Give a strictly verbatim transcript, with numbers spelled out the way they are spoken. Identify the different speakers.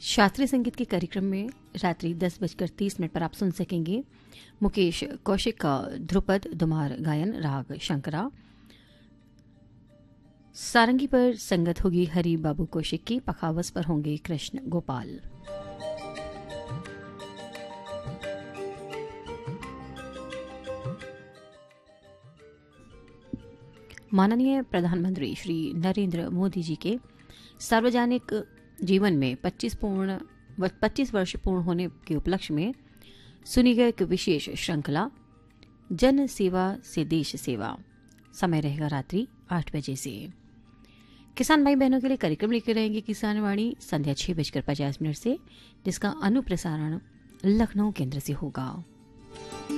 Speaker 1: शास्त्रीय संगीत के कार्यक्रम में रात्रि दस बजकर तीस मिनट पर आप सुन सकेंगे मुकेश कौशिक का ध्रुपद दुमार गायन राग शंकरा। सारंगी पर संगत होगी हरि बाबू कौशिक की, पखावज पर होंगे कृष्ण गोपाल। माननीय प्रधानमंत्री श्री नरेंद्र मोदी जी के सार्वजनिक जीवन में पच्चीस पूर्ण पच्चीस वर्ष पूर्ण होने के उपलक्ष्य में सुनी गई एक विशेष श्रृंखला जन सेवा से देश सेवा। समय रहेगा रात्रि आठ बजे से। किसान भाई बहनों के लिए कार्यक्रम लेकर रहेंगे किसान वाणी संध्या छह बजकर पचास मिनट से, जिसका अनुप्रसारण लखनऊ केंद्र से होगा।